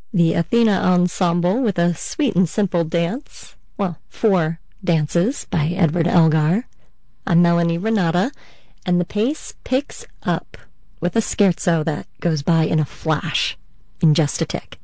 The Athena Ensemble with a sweet and simple dance. Well, 4 dances by Edward Elgar. I'm Melanie Renata, and the pace picks up with a scherzo that goes by in a flash, in just a tick.